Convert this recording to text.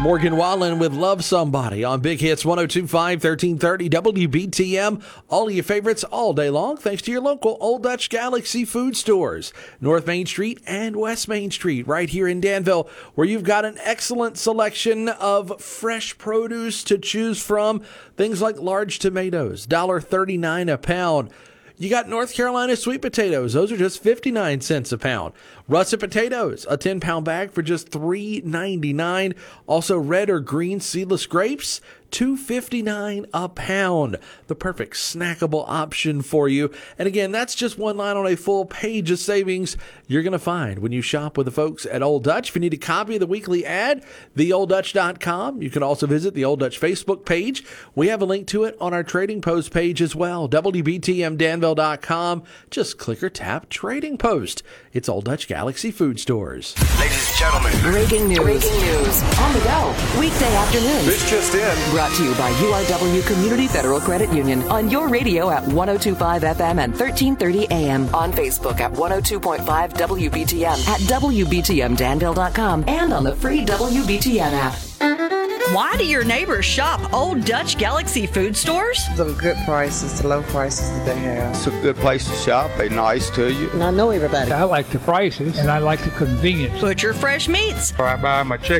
Morgan Wallen with Love Somebody on Big Hits 102.5, 1330 WBTM. All of your favorites all day long, thanks to your local Old Dutch Galaxy food stores. North Main Street and West Main Street, right here in Danville, where you've got an excellent selection of fresh produce to choose from. Things like large tomatoes, $1.39 a pound. You got North Carolina sweet potatoes. Those are just 59 cents a pound. Russet potatoes, a 10-pound bag for just $3.99. Also, red or green seedless grapes, $2.59 a pound. The perfect snackable option for you. And again, that's just one line on a full page of savings you're going to find when you shop with the folks at Old Dutch. If you need a copy of the weekly ad, theolddutch.com. You can also visit the Old Dutch Facebook page. We have a link to it on our Trading Post page as well, WBTMDanville.com. Just click or tap Trading Post. It's Old Dutch Galaxy Food Stores. Ladies and gentlemen. Breaking news. On the go. Weekday afternoons. This just in. Brought to you by URW Community Federal Credit Union. On your radio at 102.5 FM and 1330 AM. On Facebook at 102.5 WBTM. At WBTMDanville.com. And on the free WBTM app. Why do your neighbors shop Old Dutch Galaxy food stores? The good prices, the low prices that they have. It's a good place to shop. They're nice to you. And I know everybody. I like the prices and I like the convenience. Butcher fresh meats. I buy my chicken